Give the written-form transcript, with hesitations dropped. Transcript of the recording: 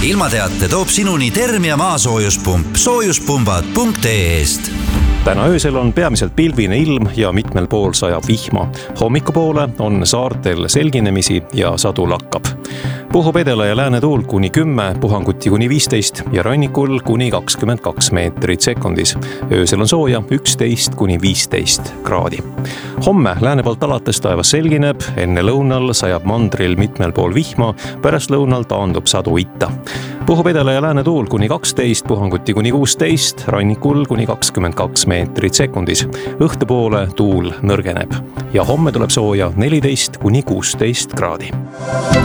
ilmateate toob sinuni Termia maasoojuspump soojuspumbad.ee-st. Täna öösel on peamiselt pilvine ilm ja mitmel pool sajab vihma. Hommikupoole on saartel selginemisi ja sadu lakkab. Puhub edela ja lääne tuul kuni 10, puhanguti kuni 15 ja rannikul kuni 22 meetrit sekundis. Öösel on sooja 11 kuni 15 kraadi. Homme lääne poolt alates taevas selgineb, enne lõunal sajab mandril mitmel pool vihma, pärast lõunal taandub sadu itta. Puhub edela ja lääne tuul kuni 12, puhanguti kuni 16, rannikul kuni 22 meetrit sekundis. Õhtupoole tuul nõrgeneb ja homme tuleb sooja 14 kuni 16 kraadi.